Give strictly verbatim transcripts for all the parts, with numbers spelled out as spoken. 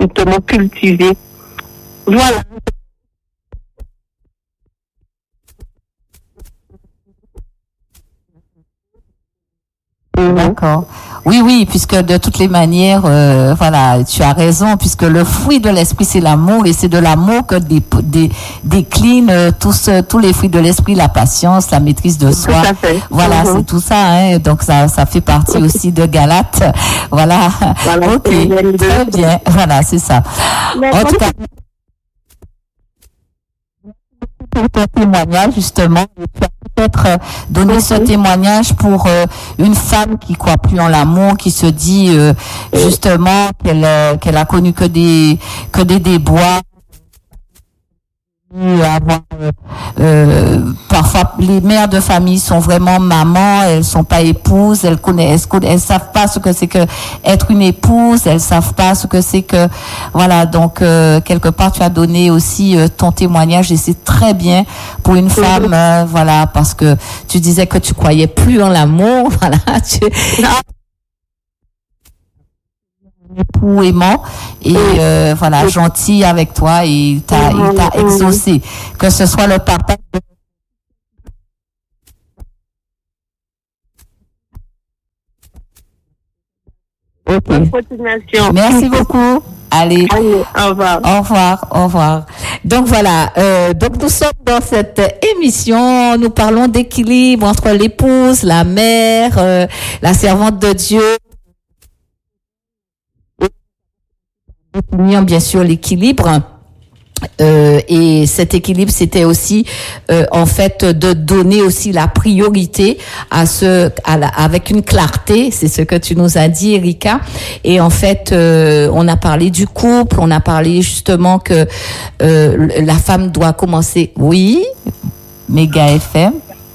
justement cultiver. Voilà. D'accord. Oui, oui, puisque de toutes les manières, euh, voilà, tu as raison, puisque le fruit de l'esprit, c'est l'amour, et c'est de l'amour que dé, dé, déclinent euh, tous, euh, tous les fruits de l'esprit, la patience, la maîtrise de soi. Tout à fait. Voilà, Mm-hmm. c'est tout ça, hein, donc ça, ça fait partie aussi de Galates. Voilà. Voilà, ok, très bien. Voilà, c'est ça. Mais en tout cas, pour ton témoignage, justement, tu as peut-être euh, donné ce témoignage pour euh, une femme qui croit plus en l'amour, qui se dit euh, justement qu'elle euh, qu'elle a connu que des que des déboires. Avoir, euh, euh, parfois les mères de famille sont vraiment mamans, elles sont pas épouses, elles connaissent, elles, elles savent pas ce que c'est que être une épouse, elles savent pas ce que c'est que voilà, donc euh, quelque part tu as donné aussi euh, ton témoignage et c'est très bien pour une femme, euh, voilà, parce que tu disais que tu croyais plus en l'amour, voilà, tu époux aimant et euh, voilà, gentil avec toi et il t'a, il t'a exaucé, que ce soit le partage de... Ok. Merci beaucoup. Allez. Allez, au revoir. Au revoir, au revoir. Donc voilà, euh, donc nous sommes dans cette émission, nous parlons d'équilibre entre l'épouse, la mère, euh, la servante de Dieu. Bien sûr l'équilibre euh, et cet équilibre c'était aussi euh, en fait de donner aussi la priorité à ce à la, avec une clarté, c'est ce que tu nous as dit Erika, et en fait euh, on a parlé du couple, on a parlé justement que euh, la femme doit commencer, oui, Méga F M.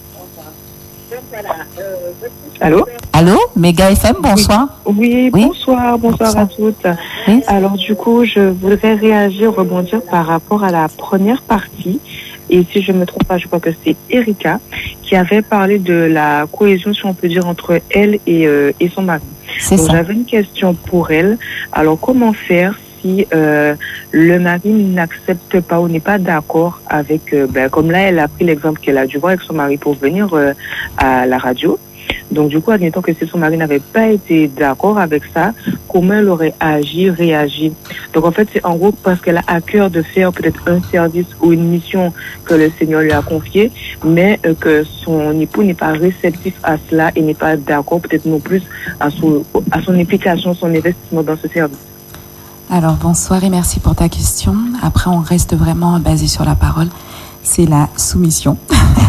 Allô? Allô, Méga F M, bonsoir. Oui, oui bonsoir, bonsoir, bonsoir à toutes. Oui. Alors du coup, je voudrais réagir, rebondir par rapport à la première partie. Et si je ne me trompe pas, je crois que c'est Erika qui avait parlé de la cohésion, si on peut dire, entre elle et, euh, et son mari. C'est Donc ça. j'avais une question pour elle. Alors comment faire si euh, le mari n'accepte pas ou n'est pas d'accord avec, euh, ben, comme là, elle a pris l'exemple qu'elle a dû voir avec son mari pour venir euh, à la radio. Donc, du coup, admettons que si son mari n'avait pas été d'accord avec ça, comment elle aurait agi, réagi? Donc, en fait, c'est en gros parce qu'elle a à cœur de faire peut-être un service ou une mission que le Seigneur lui a confiée, mais euh, que son époux n'est pas réceptif à cela et n'est pas d'accord peut-être non plus à son, à son implication, son investissement dans ce service. Alors, bonsoir et merci pour ta question. Après, on reste vraiment basé sur la parole. C'est la soumission.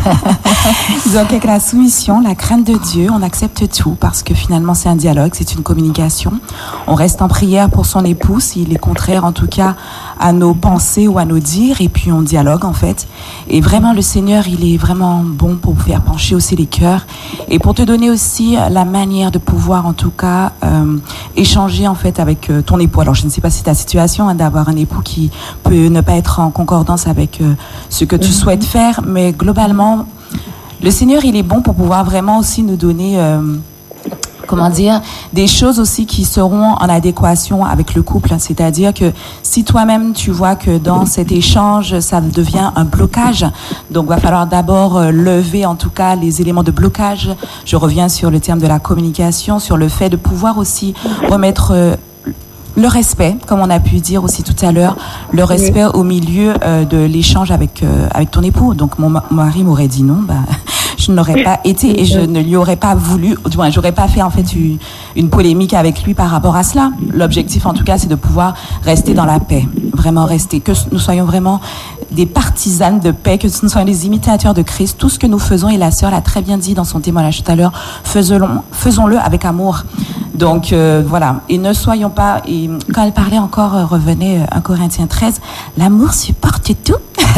Donc avec la soumission, la crainte de Dieu, on accepte tout parce que finalement c'est un dialogue, c'est une communication. On reste en prière pour son époux s'il est contraire en tout cas à nos pensées ou à nos dires et puis on dialogue en fait. Et vraiment le Seigneur il est vraiment bon pour faire pencher aussi les cœurs et pour te donner aussi la manière de pouvoir en tout cas euh, échanger en fait avec euh, ton époux. Alors je ne sais pas si ta situation hein, d'avoir un époux qui peut ne pas être en concordance avec euh, ce que tu souhaites faire, mais globalement le Seigneur il est bon pour pouvoir vraiment aussi nous donner euh, comment dire, des choses aussi qui seront en adéquation avec le couple. C'est-à-dire que si toi-même tu vois que dans cet échange ça devient un blocage, donc va falloir d'abord euh, lever en tout cas les éléments de blocage. Je reviens sur le terme de la communication, sur le fait de pouvoir aussi remettre euh, le respect, comme on a pu dire aussi tout à l'heure, le respect au milieu euh, de l'échange avec euh, avec ton époux. Donc mon, ma- mon mari m'aurait dit non, bah je n'aurais pas été et je ne lui aurais pas voulu, du moins j'aurais pas fait en fait une, une polémique avec lui par rapport à cela. L'objectif en tout cas c'est de pouvoir rester dans la paix, vraiment rester, que nous soyons vraiment des partisanes de paix, que nous soyons des imitateurs de Christ. Tout ce que nous faisons, et la sœur l'a très bien dit dans son témoignage tout à l'heure, faisons, faisons-le avec amour. Donc euh, voilà, et ne soyons pas, et quand elle parlait encore, euh, revenait euh, un Corinthiens treize, l'amour supporte tout.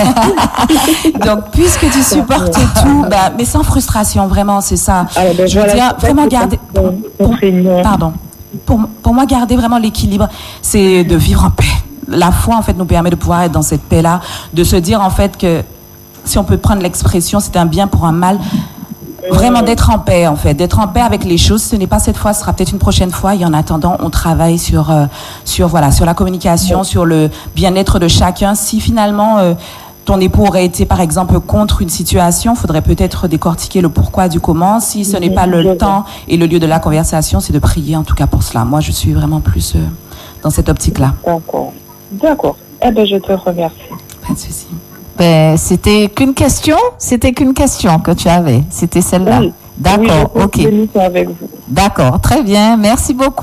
Donc pour tu supportes tout, bah, mais sans frustration, vraiment, c'est ça. Alors, ben, je veux voilà, dire, vraiment garder, pour, pour, pardon, pour, pour moi, garder vraiment l'équilibre, c'est de vivre en paix. La foi, en fait, nous permet de pouvoir être dans cette paix-là, de se dire, en fait, que si on peut prendre l'expression, c'est un bien pour un mal. vraiment d'être en paix, en fait, d'être en paix avec les choses. Ce n'est pas cette fois, ce sera peut-être une prochaine fois. Et en attendant, on travaille sur, euh, sur voilà, sur la communication, sur le bien-être de chacun. Si finalement euh, ton époux aurait été, par exemple, contre une situation, faudrait peut-être décortiquer le pourquoi du comment. Si ce n'est pas le temps et le lieu de la conversation, c'est de prier, en tout cas pour cela. Moi, je suis vraiment plus euh, dans cette optique-là. D'accord. D'accord. Eh ben, je te remercie. Pas de souci. Ben, c'était qu'une question, c'était qu'une question que tu avais. C'était celle-là. Oui. D'accord, oui, ok. Avec vous. D'accord, très bien. Merci beaucoup.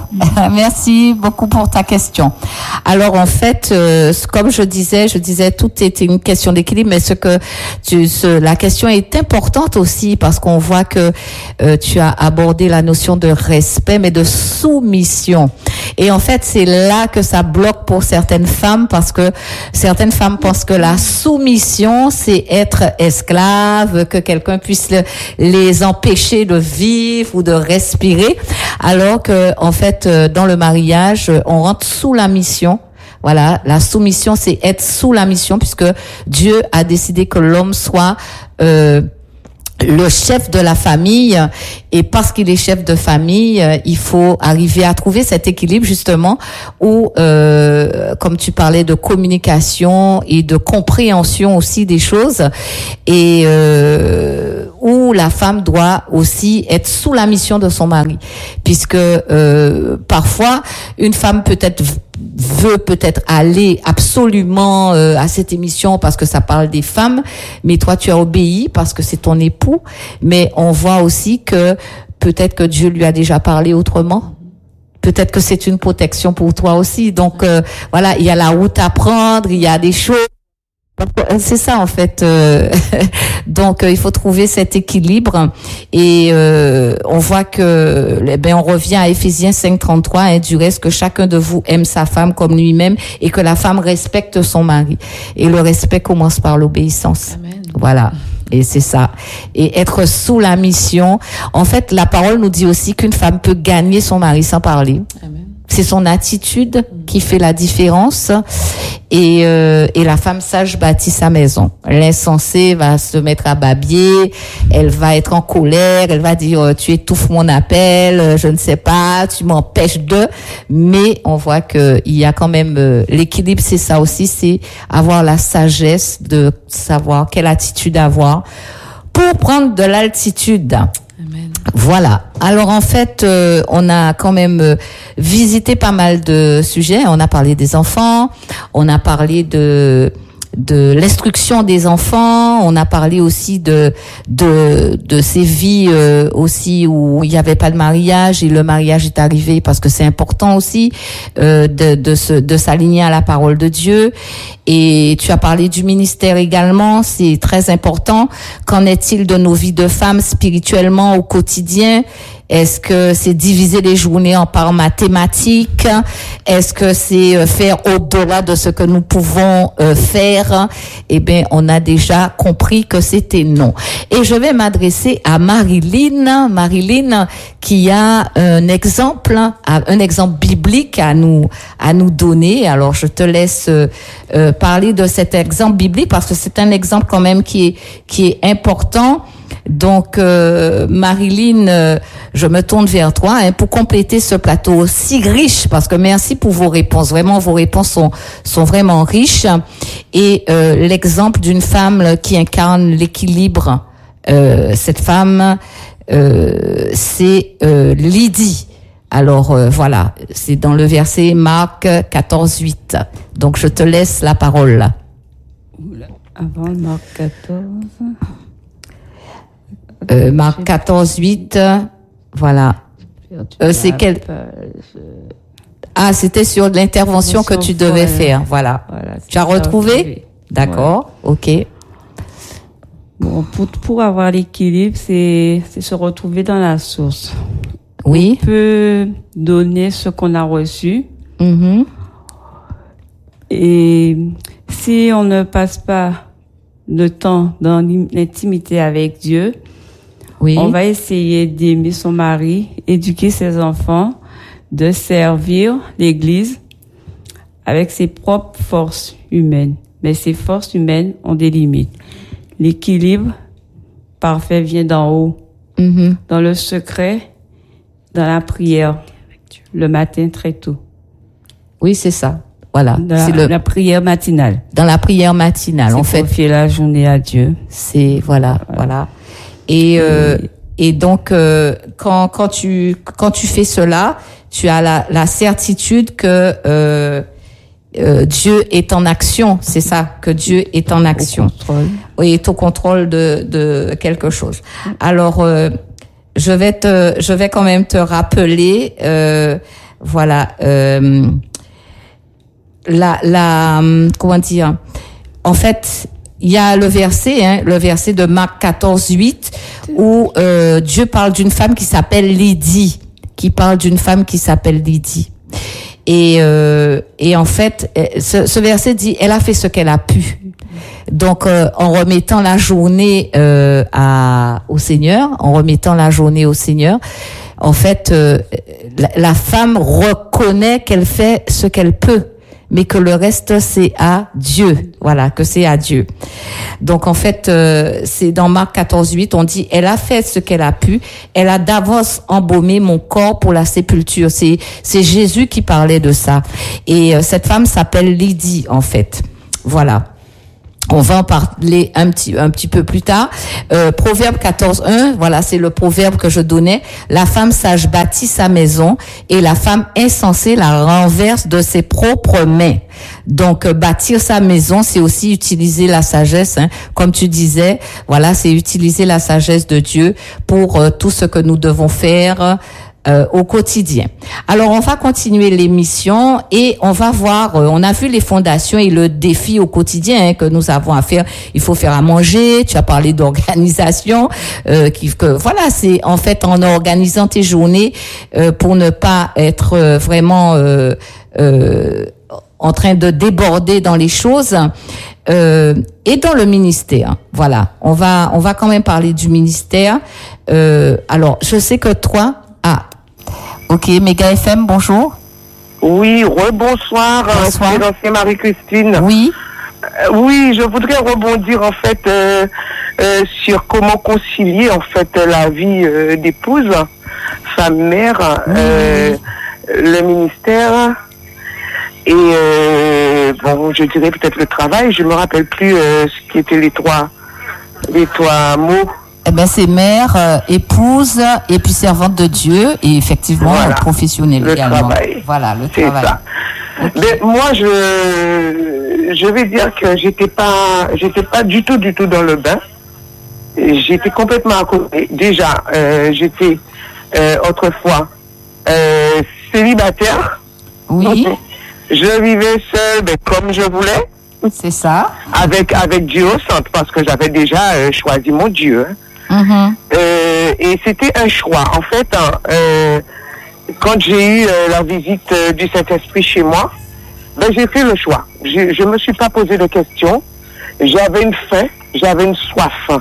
Merci beaucoup pour ta question. Alors en fait, euh, comme je disais, je disais tout était une question d'équilibre, mais ce que tu, ce, la question est importante aussi parce qu'on voit que euh, tu as abordé la notion de respect, mais de soumission. Et en fait, c'est là que ça bloque pour certaines femmes parce que certaines femmes pensent que la soumission, c'est être esclave, que quelqu'un puisse le, les empêcher de vivre ou de respirer, alors que en fait dans le mariage on rentre sous la mission. Voilà, la soumission c'est être sous la mission puisque Dieu a décidé que l'homme soit euh, le chef de la famille, et parce qu'il est chef de famille, il faut arriver à trouver cet équilibre justement où, euh, comme tu parlais de communication et de compréhension aussi des choses, et euh, où la femme doit aussi être sous la mission de son mari, puisque euh, parfois une femme peut-être veut peut-être aller absolument euh, à cette émission parce que ça parle des femmes, mais toi tu as obéi parce que c'est ton époux, mais on voit aussi que peut-être que Dieu lui a déjà parlé autrement. Peut-être que c'est une protection pour toi aussi. Donc euh, voilà, il y a la route à prendre, il y a des choses. C'est ça en fait. Euh, donc euh, il faut trouver cet équilibre et euh, on voit que eh ben on revient à Éphésiens cinq trente-trois, hein, du reste que chacun de vous aime sa femme comme lui-même et que la femme respecte son mari. Et le respect commence par l'obéissance. Amen. Voilà. Et c'est ça. Et être sous la mission. En fait, la parole nous dit aussi qu'une femme peut gagner son mari sans parler. Amen. C'est son attitude qui fait la différence. Et, euh, et la femme sage bâtit sa maison. L'insensée va se mettre à babier, elle va être en colère, elle va dire tu étouffes mon appel, je ne sais pas, tu m'empêches de. Mais on voit que il y a quand même euh, l'équilibre, c'est ça aussi, c'est avoir la sagesse de savoir quelle attitude avoir pour prendre de l'altitude. Amen. Voilà. Alors en fait, euh, on a quand même euh, visité pas mal de sujets. On a parlé des enfants, on a parlé de de l'instruction des enfants, on a parlé aussi de de de ces vies euh, aussi où il n'y avait pas de mariage et le mariage est arrivé parce que c'est important aussi euh, de de se de s'aligner à la parole de Dieu. Et tu as parlé du ministère également, c'est très important. Qu'en est-il de nos vies de femmes spirituellement au quotidien? Est-ce que c'est diviser les journées en parts mathématiques? Est-ce que c'est faire au-delà de ce que nous pouvons euh, faire? Eh bien, on a déjà compris que c'était non. Et je vais m'adresser à Marilyn, Marilyn qui a un exemple, un exemple biblique à nous à nous donner. Alors, je te laisse euh, euh, parler de cet exemple biblique parce que c'est un exemple quand même qui est qui est important. Donc, euh, Marilyn, euh, je me tourne vers toi hein, pour compléter ce plateau si riche, parce que merci pour vos réponses. Vraiment, vos réponses sont sont vraiment riches. Et euh, l'exemple d'une femme qui incarne l'équilibre, euh, cette femme, euh, c'est euh, Lydie. Alors euh, voilà, c'est dans le verset Marc quatorze huit. Donc, je te laisse la parole. Avant Marc quatorze... Euh, Marc quatorze huit, voilà. Euh, c'est quel... Ah, c'était sur l'intervention que tu devais faire, voilà. voilà tu as retrouvé, retrouvé. D'accord, ouais. Ok. Bon, pour, pour avoir l'équilibre, c'est, c'est se retrouver dans la source. Oui. On peut donner ce qu'on a reçu. Mm-hmm. Et si on ne passe pas de temps dans l'intimité avec Dieu, oui. On va essayer d'aimer son mari, éduquer ses enfants, de servir l'Église avec ses propres forces humaines. Mais ces forces humaines ont des limites. L'équilibre parfait vient d'en haut, mm-hmm. dans le secret, dans la prière, le matin très tôt. Oui, c'est ça. Voilà. Dans la, c'est le, la prière matinale. Dans la prière matinale, en fait. Confier la journée à Dieu. C'est, voilà, voilà. voilà. Et, euh, et donc, euh, quand, quand tu, quand tu fais cela, tu as la, la certitude que, euh, euh, Dieu est en action. C'est ça, que Dieu est en action. Au contrôle. Oui, est au contrôle de, de quelque chose. Alors, euh, je vais te, je vais quand même te rappeler, euh, voilà, euh, la, la, comment dire, en fait, il y a le verset, hein, le verset de Marc quatorze, huit, où euh, Dieu parle d'une femme qui s'appelle Lydie, qui parle d'une femme qui s'appelle Lydie. Et, euh, et en fait, ce, ce verset dit, elle a fait ce qu'elle a pu. Donc, euh, en remettant la journée euh, à, au Seigneur, en remettant la journée au Seigneur, en fait, euh, la, la femme reconnaît qu'elle fait ce qu'elle peut, mais que le reste, c'est à Dieu. Voilà, que c'est à Dieu. Donc, en fait, euh, c'est dans Marc quatorze, huit, on dit, elle a fait ce qu'elle a pu. Elle a d'avance embaumé mon corps pour la sépulture. C'est, c'est Jésus qui parlait de ça. Et euh, cette femme s'appelle Lydie, en fait. Voilà. On va en parler un petit un petit peu plus tard. Euh, Proverbe quatorze, un, voilà, c'est le proverbe que je donnais. La femme sage bâtit sa maison et la femme insensée la renverse de ses propres mains. Donc, euh, bâtir sa maison, c'est aussi utiliser la sagesse, hein. Comme tu disais, voilà, c'est utiliser la sagesse de Dieu pour euh, tout ce que nous devons faire Euh, au quotidien. Alors, on va continuer l'émission et on va voir, euh, on a vu les fondations et le défi au quotidien hein, que nous avons à faire. Il faut faire à manger, tu as parlé d'organisation, euh, qui, que, voilà, c'est en fait en organisant tes journées euh, pour ne pas être euh, vraiment euh, euh, en train de déborder dans les choses. Euh, et dans le ministère, voilà, on va on va quand même parler du ministère. Euh, alors, je sais que toi, ah, ok, Méga F M, bonjour. Oui, rebonsoir, bonsoir. C'est Marie-Christine. Oui. Euh, oui, je voudrais rebondir en fait euh, euh, sur comment concilier en fait la vie euh, d'épouse, femme-mère, oui. euh, le ministère et euh, bon, je dirais peut-être le travail. Je me rappelle plus euh, ce qui étaient les trois les trois mots. Eh ben, c'est mère, euh, épouse, et puis servante de Dieu, et effectivement, voilà. Professionnelle le également. Travail. Voilà, le c'est travail. Ça. Okay. Mais moi, je, je vais dire que j'étais pas, j'étais pas du tout, du tout dans le bain. J'étais complètement à côté. Déjà, euh, j'étais, euh, autrefois, euh, célibataire. Oui. Je vivais seule, ben, comme je voulais. C'est ça. Avec, avec Dieu au centre, parce que j'avais déjà euh, choisi mon Dieu. Hein. Mm-hmm. Euh, et c'était un choix. En fait, hein, euh, quand j'ai eu euh, la visite euh, du Saint-Esprit chez moi, ben, j'ai fait le choix. Je ne me suis pas posé de questions. J'avais une faim, j'avais une soif.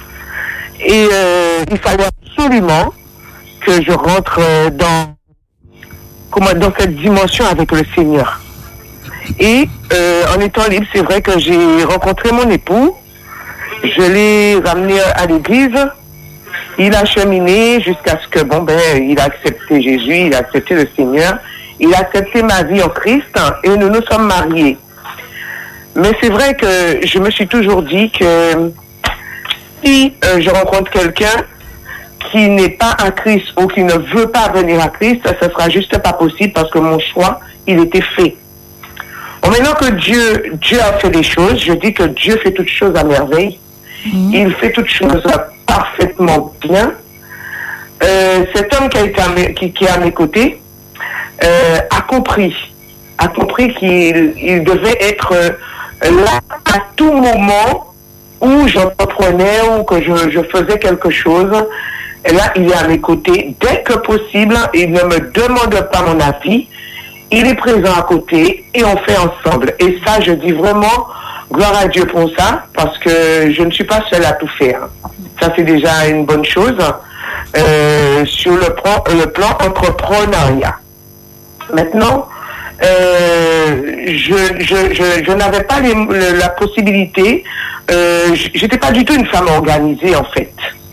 Et euh, il fallait absolument que je rentre euh, dans, comment, dans cette dimension avec le Seigneur. Et euh, en étant libre, c'est vrai que j'ai rencontré mon époux. Je l'ai ramené à l'église. Il a cheminé jusqu'à ce que, bon, ben, il a accepté Jésus, il a accepté le Seigneur. Il a accepté ma vie en Christ et nous nous sommes mariés. Mais c'est vrai que je me suis toujours dit que si euh, je rencontre quelqu'un qui n'est pas à Christ ou qui ne veut pas venir à Christ, ça sera juste pas possible parce que mon choix, il était fait. Bon, maintenant que Dieu, Dieu a fait les choses, je dis que Dieu fait toutes choses à merveille. Mmh. Il fait toutes choses parfaitement bien. Euh, cet homme qui, a été à mes, qui, qui est à mes côtés euh, a compris, a compris qu'il il devait être euh, là à tout moment où j'entreprenais ou que je, je faisais quelque chose. Et là, il est à mes côtés dès que possible. Il ne me demande pas mon avis. Il est présent à côté et on fait ensemble. Et ça, je dis vraiment gloire à Dieu pour ça, parce que je ne suis pas seule à tout faire. Ça, c'est déjà une bonne chose euh, sur le plan, le plan entrepreneuriat. Maintenant, euh, je, je, je, je n'avais pas les, le, la possibilité, euh, j'étais pas du tout une femme organisée en fait.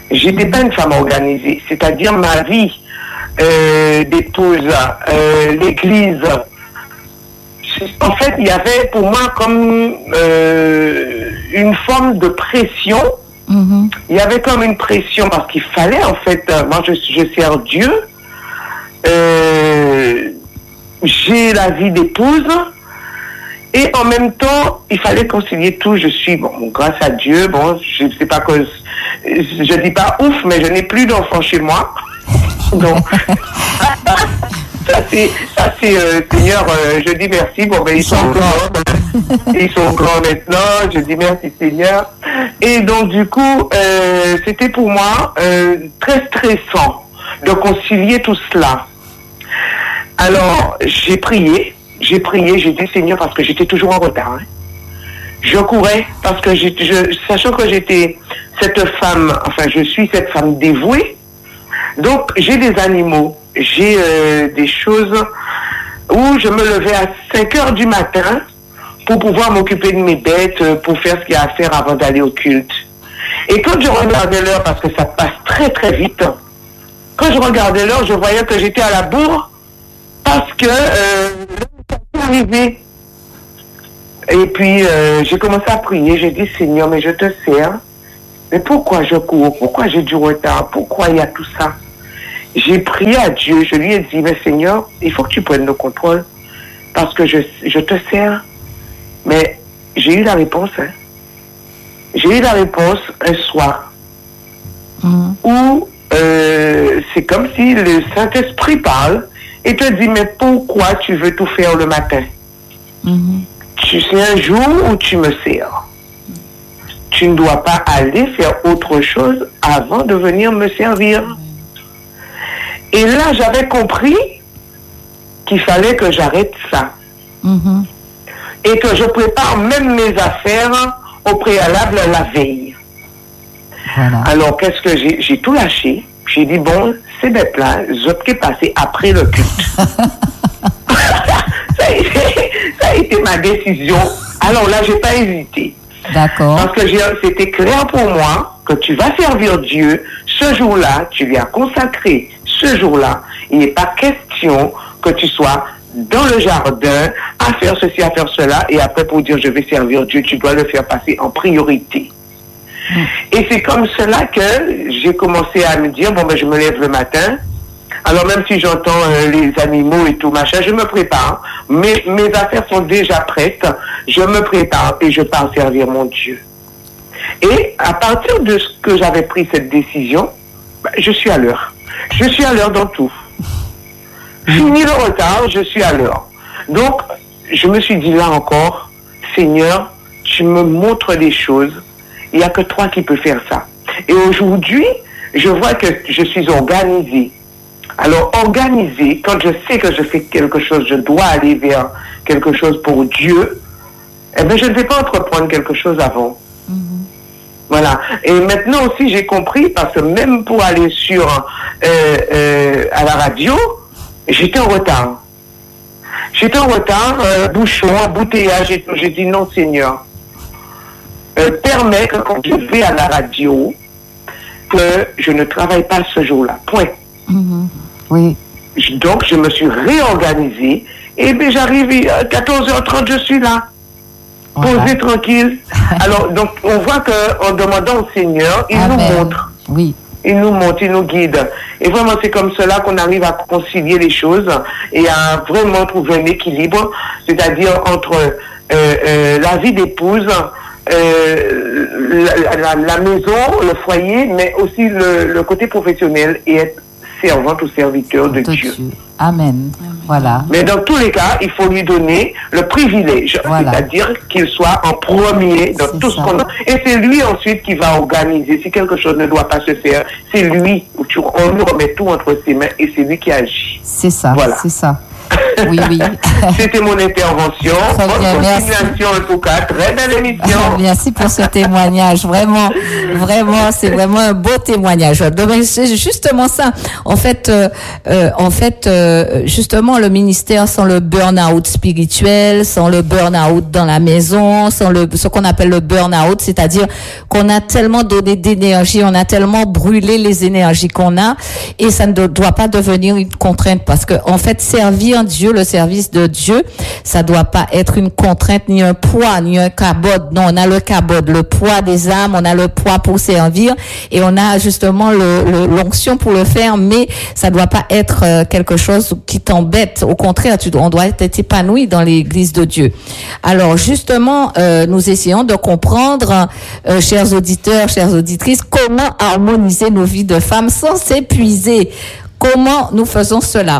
J'étais pas une femme organisée, c'est-à-dire ma vie euh, d'épouse, euh, l'église. En fait, il y avait pour moi comme euh, une forme de pression. Mm-hmm. Il y avait comme une pression parce qu'il fallait, en fait, euh, moi je, je sers Dieu. Euh, j'ai la vie d'épouse. Et en même temps, il fallait concilier tout. Je suis, bon, grâce à Dieu, bon, je ne sais pas que, je dis pas ouf, mais je n'ai plus d'enfants chez moi. Donc, ça c'est, ça c'est, euh, Seigneur, euh, je dis merci. Bon, ben, ils, ils sont, sont grands. Ils sont grands maintenant. Je dis merci, Seigneur. Et donc, du coup, euh, c'était pour moi euh, très stressant de concilier tout cela. Alors, j'ai prié. J'ai prié, j'ai dit Seigneur, parce que j'étais toujours en retard. Hein. Je courais parce que je, je, sachant que j'étais cette femme, enfin je suis cette femme dévouée. Donc j'ai des animaux, j'ai euh, des choses où je me levais à cinq heures du matin pour pouvoir m'occuper de mes bêtes, pour faire ce qu'il y a à faire avant d'aller au culte. Et quand je regardais l'heure, parce que ça passe très très vite, quand je regardais l'heure, je voyais que j'étais à la bourre parce que euh, arrivé. Et puis euh, j'ai commencé à prier, j'ai dit Seigneur, mais je te sers, mais pourquoi je cours, pourquoi j'ai du retard, pourquoi il y a tout ça? J'ai prié à Dieu, je lui ai dit, mais Seigneur, il faut que tu prennes le contrôle, parce que je, je te sers. Mais j'ai eu la réponse, hein. J'ai eu la réponse un soir, mmh. où euh, c'est comme si le Saint-Esprit parle, et te dit, mais pourquoi tu veux tout faire le matin? Mm-hmm. Tu sais un jour où tu me sers. Tu ne dois pas aller faire autre chose avant de venir me servir. Et là, j'avais compris qu'il fallait que j'arrête ça. Mm-hmm. Et que je prépare même mes affaires au préalable la veille. Voilà. Alors, qu'est-ce que j'ai? J'ai tout lâché. J'ai dit, bon, c'est bête là, je peux passer après le culte. ça, a été, ça a été ma décision. Alors là, j'ai pas hésité. D'accord. Parce que j'ai, c'était clair pour moi que tu vas servir Dieu ce jour-là, tu lui as consacré ce jour-là. Il n'est pas question que tu sois dans le jardin à faire ceci, à faire cela, et après pour dire je vais servir Dieu, tu dois le faire passer en priorité. Et c'est comme cela que j'ai commencé à me dire, bon ben je me lève le matin, alors même si j'entends euh, les animaux et tout machin, je me prépare, mes, mes affaires sont déjà prêtes, je me prépare et je pars servir mon Dieu. Et à partir de ce que j'avais pris cette décision, ben, je suis à l'heure. Je suis à l'heure dans tout. Fini le retard, je suis à l'heure. Donc, je me suis dit là encore, Seigneur, tu me montres des choses. Il n'y a que toi qui peux faire ça. Et aujourd'hui, je vois que je suis organisée. Alors, organisée, quand je sais que je fais quelque chose, je dois aller vers quelque chose pour Dieu, eh bien, je ne vais pas entreprendre quelque chose avant. Mm-hmm. Voilà. Et maintenant aussi, j'ai compris, parce que même pour aller sur, euh, euh, à la radio, j'étais en retard. J'étais en retard, euh, bouchon, embouteillage et tout. J'ai dit non, Seigneur. Euh, permet que quand je vais à la radio, que je ne travaille pas ce jour-là. Point. Mmh. Oui. Donc, je me suis réorganisée. Et bien, j'arrive à quatorze heures trente, je suis là. Voilà. Posé, tranquille. Alors, donc, on voit qu'en demandant au Seigneur, il Amen. Nous montre. Oui. Il nous montre, il nous guide. Et vraiment, c'est comme cela qu'on arrive à concilier les choses et à vraiment trouver un équilibre, c'est-à-dire entre euh, euh, la vie d'épouse, Euh, la, la, la maison, le foyer, mais aussi le, le côté professionnel et être servante ou serviteur de, de Dieu. Dieu. Amen. Voilà. Mais dans tous les cas, il faut lui donner le privilège, voilà. C'est-à-dire qu'il soit en premier dans c'est tout ça. Ce qu'on a. Et c'est lui ensuite qui va organiser. Si quelque chose ne doit pas se faire, c'est lui, où tu, on lui remet tout entre ses mains et c'est lui qui agit. C'est ça, voilà. C'est ça. Oui, oui. C'était mon intervention. Très Bonne bien, continuation en tout cas. Très belle émission. Merci pour ce témoignage. Vraiment, vraiment, c'est vraiment un beau témoignage. Donc, c'est justement ça. En fait, euh, euh, en fait, euh, justement, le ministère sans le burn-out spirituel, sans le burn-out dans la maison, sans le ce qu'on appelle le burn-out, c'est-à-dire qu'on a tellement donné d'énergie, on a tellement brûlé les énergies qu'on a, et ça ne doit pas devenir une contrainte, parce que en fait, servir Dieu, le service de Dieu, ça doit pas être une contrainte, ni un poids, ni un cabode. Non, on a le cabode, le poids des âmes, on a le poids pour servir, et on a justement le, le, l'onction pour le faire, mais ça doit pas être euh, quelque chose qui t'embête. Au contraire, tu, on doit être épanoui dans l'église de Dieu. Alors justement, euh, nous essayons de comprendre, euh, chers auditeurs, chères auditrices, comment harmoniser nos vies de femmes sans s'épuiser. Comment nous faisons cela?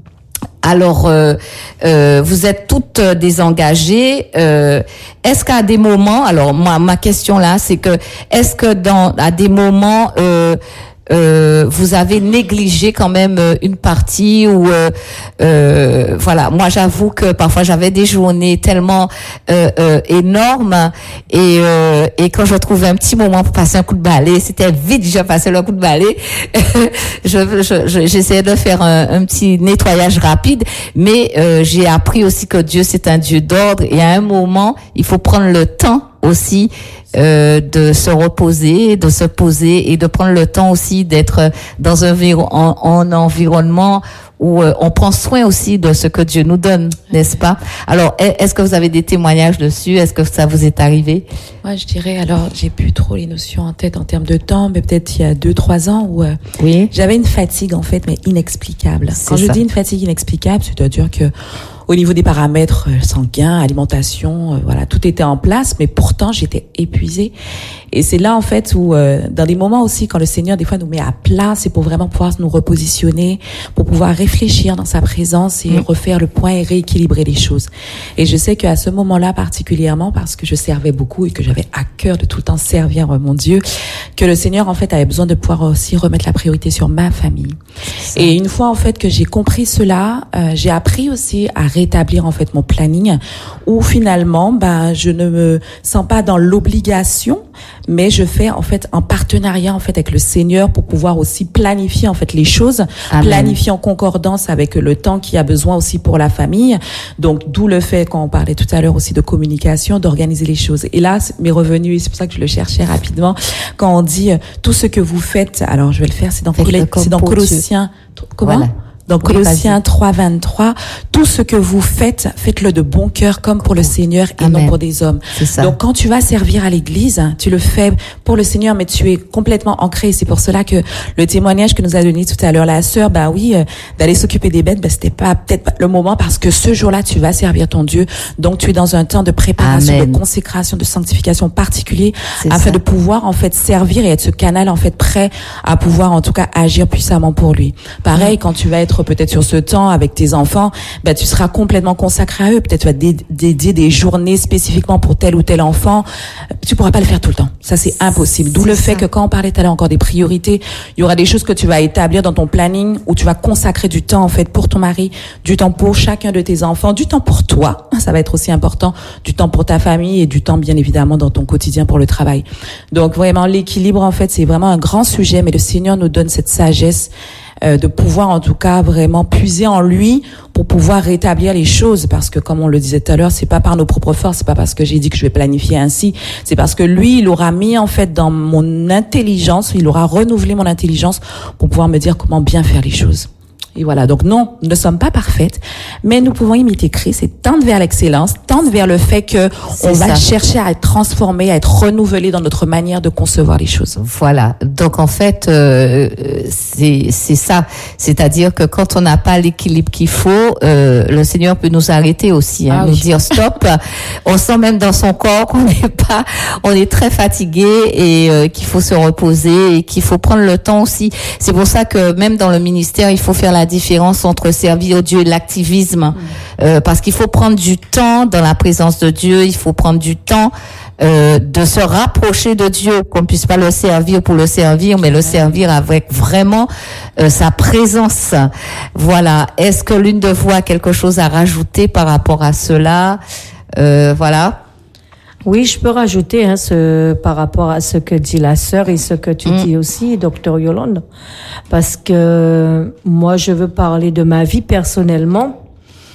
Alors, euh, euh, vous êtes toutes désengagées. Euh, est-ce qu'à des moments, alors moi, ma question là, c'est que est-ce que dans à des moments euh, euh, vous avez négligé quand même une partie ou euh, euh, voilà, moi j'avoue que parfois j'avais des journées tellement euh, euh, énormes et euh, et quand je trouvais un petit moment pour passer un coup de balai, c'était vite je passais le coup de balai. je, je, je j'essayais de faire un, un petit nettoyage rapide, mais euh, j'ai appris aussi que Dieu c'est un Dieu d'ordre, et à un moment il faut prendre le temps aussi euh, de se reposer, de se poser et de prendre le temps aussi d'être dans un en, en environnement où euh, on prend soin aussi de ce que Dieu nous donne, n'est-ce pas? Alors, est-ce que vous avez des témoignages dessus? Est-ce que ça vous est arrivé? Moi, je dirais, alors, j'ai plus trop les notions en tête en termes de temps, mais peut-être il y a deux, trois ans où euh, oui. j'avais une fatigue, en fait, mais inexplicable. C'est Quand ça. je dis une fatigue inexplicable, c'est-à-dire que au niveau des paramètres sanguins, alimentation, euh, voilà, tout était en place, mais pourtant j'étais épuisée. Et c'est là en fait où, euh, dans des moments aussi, quand le Seigneur des fois nous met à plat, c'est pour vraiment pouvoir nous repositionner, pour pouvoir réfléchir dans sa présence et mmh. refaire le point et rééquilibrer les choses. Et je sais qu'à ce moment-là particulièrement, parce que je servais beaucoup et que j'avais à cœur de tout le temps servir mon Dieu, que le Seigneur en fait avait besoin de pouvoir aussi remettre la priorité sur ma famille. Et une fois en fait que j'ai compris cela, euh, j'ai appris aussi à rétablir en fait mon planning, où finalement, bah, je ne me sens pas dans l'obligation, mais je fais en fait un partenariat en fait avec le Seigneur pour pouvoir aussi planifier en fait les choses, Amen. Planifier en concordance avec le temps qu'il y a besoin aussi pour la famille. Donc d'où le fait, quand on parlait tout à l'heure aussi de communication, d'organiser les choses. Et là, m'est revenu, et c'est pour ça que je le cherchais rapidement, quand on dit euh, tout ce que vous faites, alors je vais le faire, c'est dans, Col- c'est dans Colossiens, comment voilà. Dans oui, Colossiens trois, vingt-trois, tout ce que vous faites, faites-le de bon cœur comme pour le Seigneur et Amen. Non pour des hommes. C'est ça. Donc quand tu vas servir à l'église, tu le fais pour le Seigneur, mais tu es complètement ancré. C'est pour cela que le témoignage que nous a donné tout à l'heure la sœur, bah oui, euh, d'aller s'occuper des bêtes, bah c'était pas peut-être pas le moment, parce que ce jour-là tu vas servir ton Dieu. Donc tu es dans un temps de préparation, Amen. De consécration, de sanctification particulier, c'est afin ça. De pouvoir en fait servir et être ce canal en fait prêt à pouvoir en tout cas agir puissamment pour lui. Pareil, mmh. quand tu vas être peut-être sur ce temps avec tes enfants, bah tu seras complètement consacré à eux. Peut-être tu vas dé- dédier des journées spécifiquement pour tel ou tel enfant. Tu pourras pas le faire tout le temps. Ça c'est impossible. D'où c'est le fait ça. Que quand on parlait tout à l'heure encore des priorités, il y aura des choses que tu vas établir dans ton planning où tu vas consacrer du temps en fait pour ton mari, du temps pour chacun de tes enfants, du temps pour toi. Ça va être aussi important, du temps pour ta famille et du temps bien évidemment dans ton quotidien pour le travail. Donc vraiment l'équilibre en fait c'est vraiment un grand sujet, mais le Seigneur nous donne cette sagesse euh, de pouvoir en tout cas vraiment puiser en lui pour pouvoir rétablir les choses, parce que comme on le disait tout à l'heure, c'est pas par nos propres forces, c'est pas parce que j'ai dit que je vais planifier ainsi, c'est parce que lui il aura mis en fait dans mon intelligence, il aura renouvelé mon intelligence pour pouvoir me dire comment bien faire les choses. Et voilà, donc non, nous ne sommes pas parfaites, mais nous pouvons imiter Christ et tendre vers l'excellence, tendre vers le fait que c'est on ça. Va chercher à être transformé, à être renouvelé dans notre manière de concevoir les choses. Voilà, donc en fait, euh, c'est c'est ça, c'est-à-dire que quand on n'a pas l'équilibre qu'il faut, euh, le Seigneur peut nous arrêter aussi, hein, ah, nous oui. dire stop. On sent même dans son corps qu'on n'est pas, on est très fatigué et euh, qu'il faut se reposer et qu'il faut prendre le temps aussi. C'est pour ça que même dans le ministère, il faut faire la différence entre servir Dieu et l'activisme, mmh. euh, parce qu'il faut prendre du temps dans la présence de Dieu, il faut prendre du temps euh, de se rapprocher de Dieu, qu'on puisse pas le servir pour le servir, mais le servir avec vraiment euh, sa présence. Voilà. Est-ce que l'une de vous a quelque chose à rajouter par rapport à cela? Euh, voilà. Oui, je peux rajouter hein, ce, par rapport à ce que dit la sœur et ce que tu mmh. dis aussi, docteur Yolande, parce que moi, je veux parler de ma vie personnellement.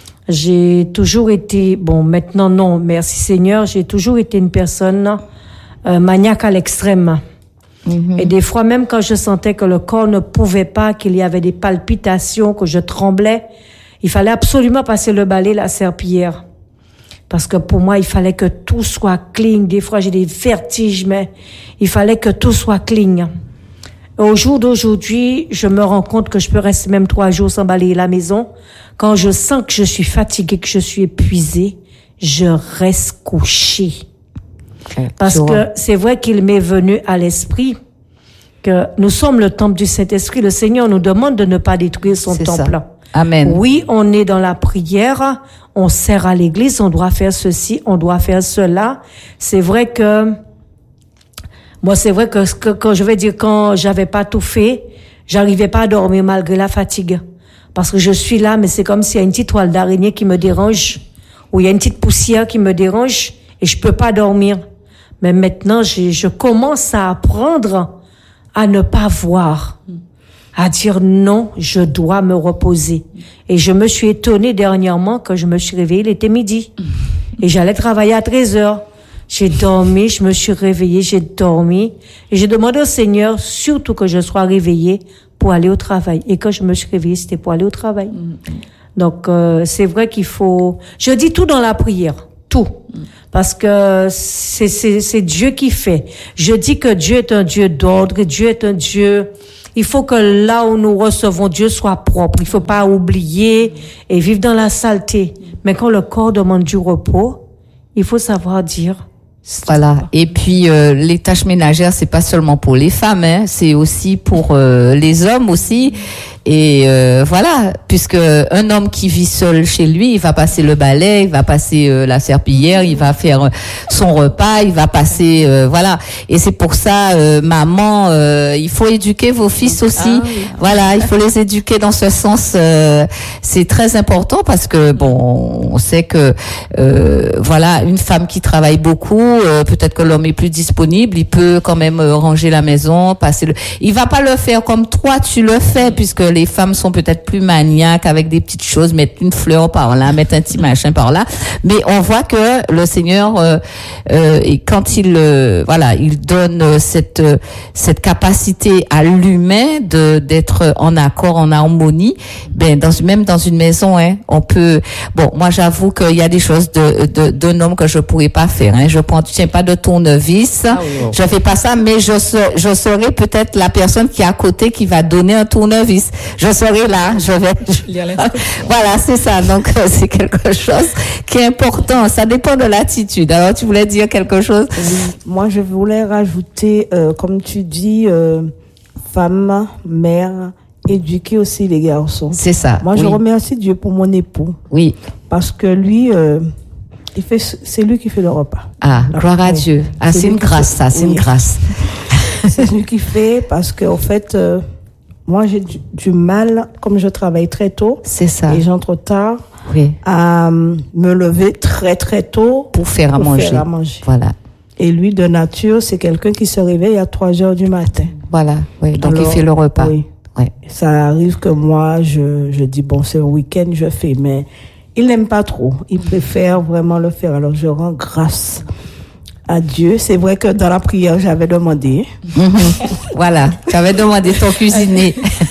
J'ai toujours été, bon, maintenant non, merci Seigneur, j'ai toujours été une personne euh, maniaque à l'extrême. Mmh. Et des fois, même quand je sentais que le corps ne pouvait pas, qu'il y avait des palpitations, que je tremblais, il fallait absolument passer le balai, la serpillière. Parce que pour moi, il fallait que tout soit clean. Des fois, j'ai des vertiges, mais il fallait que tout soit clean. Et au jour d'aujourd'hui, je me rends compte que je peux rester même trois jours sans balayer la maison. Quand je sens que je suis fatiguée, que je suis épuisée, je reste couchée. Okay. Parce que c'est vrai qu'il m'est venu à l'esprit que nous sommes le temple du Saint-Esprit. Le Seigneur nous demande de ne pas détruire son c'est temple. Ça. Amen. Oui, on est dans la prière, on sert à l'église, on doit faire ceci, on doit faire cela. C'est vrai que, moi, c'est vrai que, que quand je vais dire, quand j'avais pas tout fait, j'arrivais pas à dormir malgré la fatigue. Parce que je suis là, mais c'est comme s'il y a une petite toile d'araignée qui me dérange, ou il y a une petite poussière qui me dérange, et je peux pas dormir. Mais maintenant, je, je commence à apprendre à ne pas voir. À dire non, je dois me reposer. Et je me suis étonnée dernièrement quand je me suis réveillée, il était midi. Et j'allais travailler à treize heures. J'ai dormi, je me suis réveillée, j'ai dormi. Et j'ai demandé au Seigneur surtout que je sois réveillée pour aller au travail. Et quand je me suis réveillée, c'était pour aller au travail. Donc, euh, c'est vrai qu'il faut... Je dis tout dans la prière, tout. Parce que c'est, c'est, c'est Dieu qui fait. Je dis que Dieu est un Dieu d'ordre, Dieu est un Dieu... Il faut que là où nous recevons Dieu soit propre. Il faut pas oublier et vivre dans la saleté. Mais quand le corps demande du repos, il faut savoir dire. Voilà. Et puis euh, les tâches ménagères, c'est pas seulement pour les femmes, hein, c'est aussi pour euh, les hommes aussi. Et euh, voilà, puisque un homme qui vit seul chez lui, il va passer le balai, il va passer euh, la serpillière, il va faire son repas, il va passer, euh, voilà. Et c'est pour ça, euh, maman, euh, il faut éduquer vos fils aussi. Ah, oui. Voilà, il faut les éduquer dans ce sens. Euh, c'est très important parce que bon, on sait que euh, voilà, une femme qui travaille beaucoup, euh, peut-être que l'homme est plus disponible, il peut quand même euh, ranger la maison, passer le. Il va pas le faire comme toi tu le fais, puisque les femmes sont peut-être plus maniaques avec des petites choses, mettre une fleur par là, mettre un petit machin par là. Mais on voit que le Seigneur, euh, euh, et quand il, euh, voilà, il donne cette cette capacité à l'humain de d'être en accord, en harmonie. Ben dans même dans une maison, hein, on peut. Bon, moi j'avoue qu'il y a des choses de de d'un homme que je pourrais pas faire. Hein. Je prends, tu tiens pas de tournevis, ah oui, bon. Je fais pas ça, mais je je serai peut-être la personne qui est à côté qui va donner un tournevis. Je serai là, je vais. Je... Voilà, c'est ça. Donc c'est quelque chose qui est important. Ça dépend de l'attitude. Alors tu voulais dire quelque chose? Oui. Moi, je voulais rajouter, euh, comme tu dis, euh, femme, mère, éduquer aussi les garçons. C'est ça. Moi, oui. je remercie Dieu pour mon époux. Oui. Parce que lui, euh, il fait, c'est lui qui fait le repas. Ah, donc, gloire à oui. Dieu. Ah, c'est, c'est une grâce, fait, ça, c'est oui. une grâce. C'est lui qui fait parce que, en fait, euh, moi, j'ai du, du mal, comme je travaille très tôt. C'est ça. Et j'entre tard. Oui. À me lever très, très tôt. Pour faire à pour manger. Faire à manger. Voilà. Et lui, de nature, c'est quelqu'un qui se réveille à trois heures du matin. Voilà. Oui. Donc, alors, il fait le repas. Oui. Ouais. Ça arrive que moi, je, je dis, bon, c'est un week-end, je fais, mais il n'aime pas trop. Il préfère vraiment le faire. Alors, je rends grâce à Dieu. C'est vrai que dans la prière, j'avais demandé. Mm-hmm. Voilà. J'avais demandé ton cuisinier.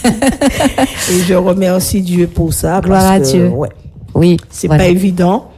Et je remercie Dieu pour ça. Gloire à que, Dieu. Ouais. Oui. C'est voilà. pas évident.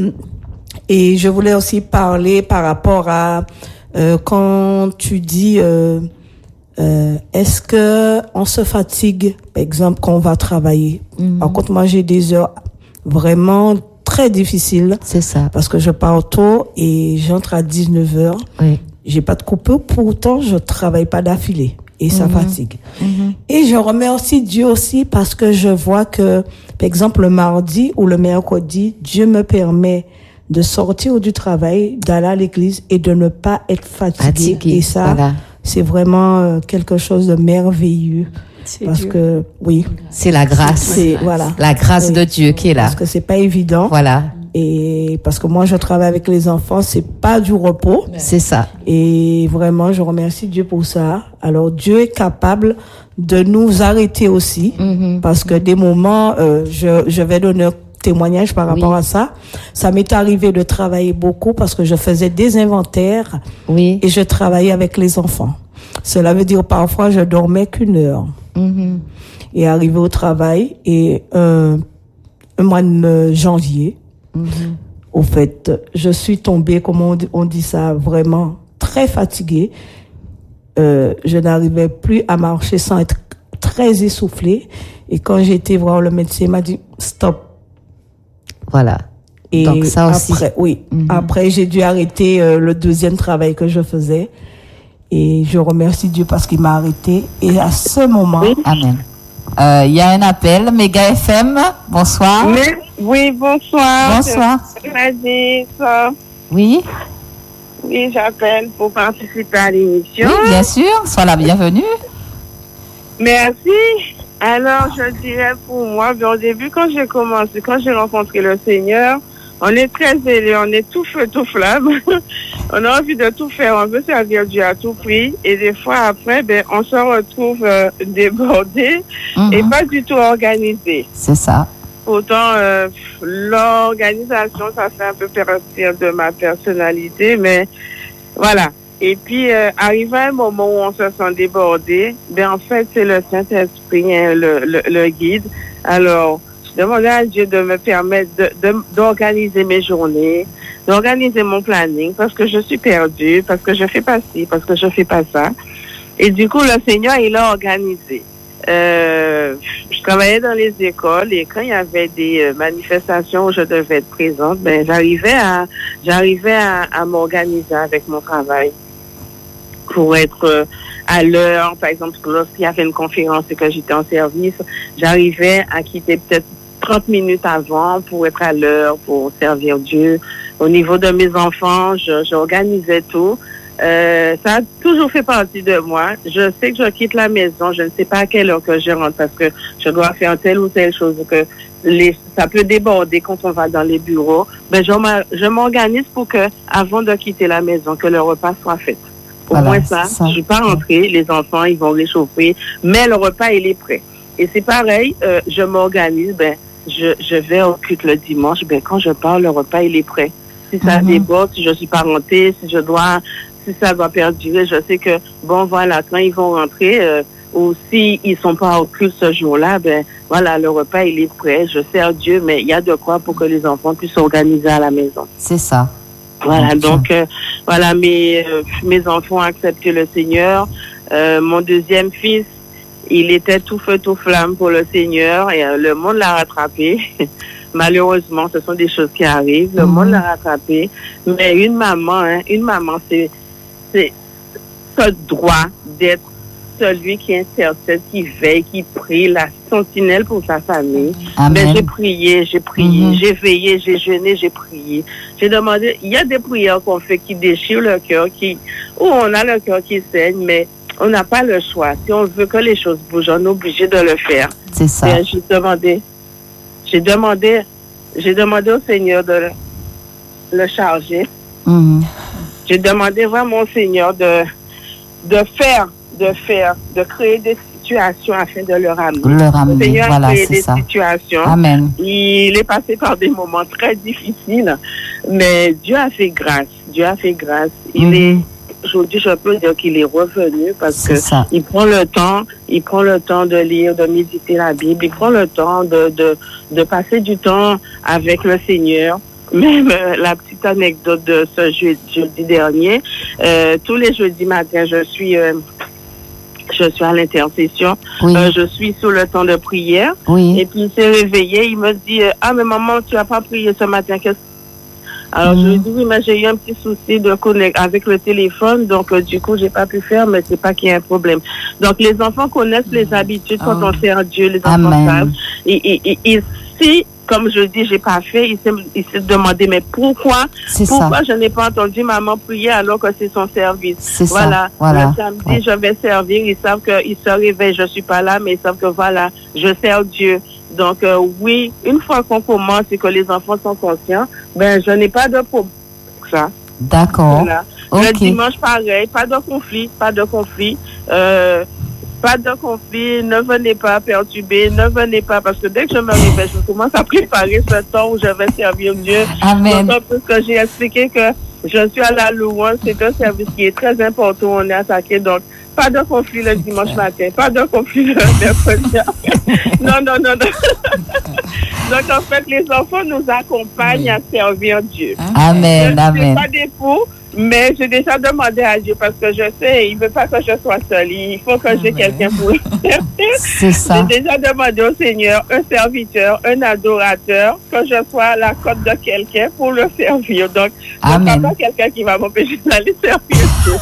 Et je voulais aussi parler par rapport à, euh, quand tu dis, euh, Euh, est-ce que on se fatigue, par exemple, quand on va travailler? Mm-hmm. Par contre, moi, j'ai des heures vraiment très difficiles. C'est ça. Parce que je pars tôt et j'entre à dix-neuf heures. Oui. J'ai pas de coupure, pourtant, je travaille pas d'affilée. Et ça mm-hmm. fatigue. Mm-hmm. Et je remercie Dieu aussi parce que je vois que, par exemple, le mardi ou le mercredi, Dieu me permet de sortir du travail, d'aller à l'église et de ne pas être fatigué. Fatigué, et ça, voilà. c'est vraiment euh, quelque chose de merveilleux. C'est Parce Dieu. que, oui. C'est la grâce. C'est, voilà. La grâce Oui. de Dieu qui est là. Parce que c'est pas évident. Voilà. Et parce que moi, je travaille avec les enfants, c'est pas du repos. C'est ça. Et vraiment, je remercie Dieu pour ça. Alors, Dieu est capable de nous arrêter aussi. Mm-hmm. Parce que des moments, euh, je, je vais donner un témoignage par rapport Oui. à ça. Ça m'est arrivé de travailler beaucoup parce que je faisais des inventaires. Oui. Et je travaillais avec les enfants. Cela veut dire parfois, je dormais qu'une heure. Mm-hmm. Et arrivé au travail, et euh, un mois de janvier, Mm-hmm. au fait, je suis tombée, comme on, on dit ça, vraiment très fatiguée. Euh, je n'arrivais plus à marcher sans être très essoufflée. Et quand j'ai été voir le médecin, il m'a dit stop. Voilà. Et Donc ça aussi. après, oui, Mhm. après j'ai dû arrêter euh, le deuxième travail que je faisais. Et je remercie Dieu parce qu'il m'a arrêté. Et à ce moment, Amen. Euh, Il y a un appel, Méga F M. Bonsoir. Mais, oui, bonsoir. Bonsoir. Je m'adresse, ça. Oui. Oui, j'appelle pour participer à l'émission. Oui, bien sûr. Sois la bienvenue. Merci. Alors, je dirais pour moi, ben, au début, quand j'ai commencé, quand j'ai rencontré le Seigneur, on est très zélé, on est tout feu, tout flamme. On a envie de tout faire, on veut servir Dieu à tout prix. Et des fois, après, ben, on se retrouve euh, débordé Mhm. et pas du tout organisé. C'est ça. Pourtant, euh, l'organisation, ça fait un peu partir de ma personnalité, mais voilà. Et puis, euh, arrivé à un moment où on se sent débordé, ben en fait, c'est le Saint-Esprit, hein, le, le, le guide. Alors, je demandais à Dieu de me permettre de, de, d'organiser mes journées, d'organiser mon planning, parce que je suis perdue, parce que je fais pas ci, parce que je fais pas ça. Et du coup, le Seigneur, il a organisé. Euh, je travaillais dans les écoles et quand il y avait des euh, manifestations où je devais être présente, ben j'arrivais à j'arrivais à, à m'organiser avec mon travail pour être euh, à l'heure. Par exemple, lorsqu'il y avait une conférence et que j'étais en service, j'arrivais à quitter peut-être trente minutes avant pour être à l'heure, pour servir Dieu. Au niveau de mes enfants, je, j'organisais tout. Euh, ça a toujours fait partie de moi. Je sais que je quitte la maison, je ne sais pas à quelle heure que je rentre parce que je dois faire telle ou telle chose, que les, ça peut déborder quand on va dans les bureaux. Ben, je, je m'organise pour que, avant de quitter la maison, que le repas soit fait. Au Voilà, moins ça, ça. je suis pas rentrée, les enfants, ils vont réchauffer, mais le repas, il est prêt. Et c'est pareil, euh, je m'organise, ben, je, je vais au culte le dimanche, ben, quand je pars, le repas, il est prêt. Si ça Mhm. déborde, si je suis pas rentrée, si je dois, si ça doit perdurer, je sais que, bon, voilà, quand ils vont rentrer, euh, ou si ils sont pas au culte ce jour-là, ben, voilà, le repas, il est prêt, je sers Dieu, mais il y a de quoi pour que les enfants puissent s'organiser à la maison. C'est ça. Voilà, Ok. donc, euh, voilà, mes, euh, mes enfants ont accepté le Seigneur. Euh, mon deuxième fils, il était tout feu, tout flamme pour le Seigneur et euh, le monde l'a rattrapé. Malheureusement, ce sont des choses qui arrivent. Le Mhm. monde l'a rattrapé. Mais une maman, hein, une maman, c'est, c'est ce droit d'être celui qui intercède, qui veille, qui prie, la sentinelle pour sa famille. Amen. Ben, j'ai prié, j'ai prié, Mhm. j'ai veillé, j'ai jeûné, j'ai prié. J'ai demandé, il y a des prières qu'on fait qui déchirent le cœur, qui, où on a le cœur qui saigne, mais on n'a pas le choix. Si on veut que les choses bougent, on est obligé de le faire. C'est ça. Ben, j'ai demandé, j'ai demandé, j'ai demandé au Seigneur de le, le charger. Mhm. J'ai demandé vraiment au Seigneur de, de faire, de faire, de créer des situations afin de le ramener. Le Le ramener, Seigneur a voilà, créé c'est des ça. situations. Amen. Il est passé par des moments très difficiles, mais Dieu a fait grâce. Dieu a fait grâce. Il Mhm. est, aujourd'hui, je peux dire qu'il est revenu parce C'est que ça. il prend le temps, il prend le temps de lire, de méditer la Bible, il prend le temps de, de, de passer du temps avec le Seigneur. Même euh, la petite anecdote de ce jeudi, jeudi dernier, euh, tous les jeudis matins, je suis, euh, je suis à l'intercession. Oui. Euh, je suis sous le temps de prière. Oui. Et puis il s'est réveillé, il me dit, euh, ah mais maman, tu n'as pas prié ce matin. Qu'est-ce... Alors Mhm. je lui ai dit, oui, mais j'ai eu un petit souci de connect avec le téléphone, donc euh, du coup j'ai pas pu faire, mais c'est pas qu'il y a un problème. Donc les enfants connaissent les habitudes quand Oh. on sert Dieu, les enfants Amen. savent. Et, et, et, et si comme je dis, j'ai pas fait, il s'est, il s'est demandé, mais pourquoi, C'est pourquoi ça. je n'ai pas entendu maman prier alors que c'est son service? C'est ça, Voilà. voilà. Le samedi, Ouais. je vais servir, ils savent qu'ils se réveillent, je suis pas là, mais ils savent que voilà, je sers Dieu. Donc, euh, oui, une fois qu'on commence et que les enfants sont conscients, ben, je n'ai pas de problème avec ça. D'accord. Voilà. Ok. Le dimanche, pareil, pas de conflit, pas de conflit. Euh, Pas de conflit, ne venez pas perturber, ne venez pas, parce que dès que je me réveille, je commence à préparer ce temps où je vais servir Dieu. Amen. Donc, parce que j'ai expliqué que je suis à la louange, c'est un service qui est très important, on est attaqué, donc pas de conflit le dimanche matin, pas de conflit le mercredi. Non, non, non, non. Donc, en fait, les enfants nous accompagnent à servir Dieu. Amen, Je ne amen. suis pas des fous, mais j'ai déjà demandé à Dieu parce que je sais, il ne veut pas que je sois seule. Il faut que j'ai quelqu'un pour le faire. C'est ça. J'ai déjà demandé au Seigneur un serviteur, un adorateur, que je sois à la côte de quelqu'un pour le servir. Donc, Amen. je ne pas quelqu'un qui va m'empêcher d'aller servir Dieu.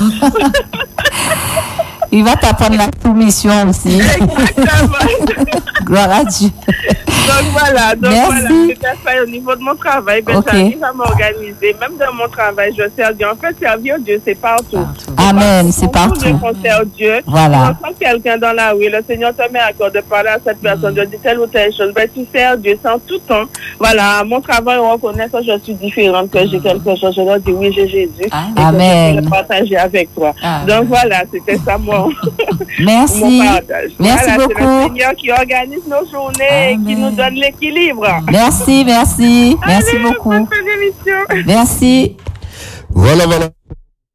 Il va t'apprendre la soumission aussi. Exactement. Gloire à Dieu. Donc voilà, donc Merci. voilà, c'était ça au niveau de mon travail. Ben, Ok. j'arrive à m'organiser. Même dans mon travail, je sers Dieu. En fait, servir Dieu, c'est partout. Amen, c'est partout. On sert Dieu. Voilà. Tu rencontres quelqu'un dans la rue, le Seigneur te met à cœur de parler à cette personne, de dire telle ou telle chose. Ben, tu sers Dieu sans tout temps. Voilà, à mon travail, on reconnaît que je suis différente, que j'ai quelque chose. Je leur dis oui, j'ai Jésus. Et Amen. que je peux le partager avec toi. Amen. Donc voilà, c'était ça mon, Merci. mon partage. Merci Voilà, beaucoup. c'est le Seigneur qui organise nos journées et qui nous donne l'équilibre. Merci, merci. Merci Allez, beaucoup. bonne fin d'émission. Merci. Voilà, voilà.